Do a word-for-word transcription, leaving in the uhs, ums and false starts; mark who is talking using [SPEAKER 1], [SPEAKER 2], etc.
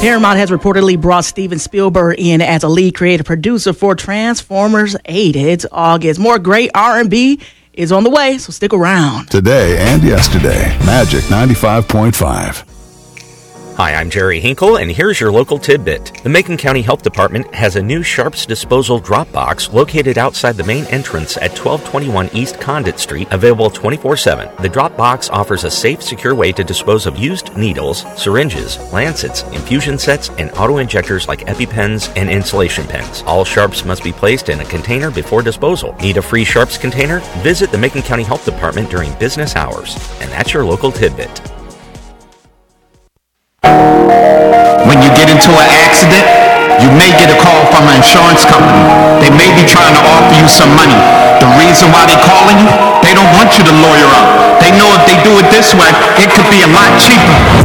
[SPEAKER 1] Paramount has reportedly brought Steven Spielberg in as a lead creative producer for Transformers eight. It's August. More great R and B is on the way, so stick around.
[SPEAKER 2] Today and yesterday, Magic ninety-five point five.
[SPEAKER 3] Hi, I'm Jerry Hinkle, and here's your local tidbit. The Macon County Health Department has a new Sharps Disposal drop box located outside the main entrance at twelve twenty-one East Condit Street, available twenty-four seven. The drop box offers a safe, secure way to dispose of used needles, syringes, lancets, infusion sets, and auto-injectors like EpiPens and insulation pens. All Sharps must be placed in a container before disposal. Need a free Sharps container? Visit the Macon County Health Department during business hours. And that's your local tidbit.
[SPEAKER 4] When you get into an accident, you may get a call from an insurance company. They may be trying to offer you some money. The reason why they're calling you, they don't want you to lawyer up. They know if they do it this way, it could be a lot cheaper.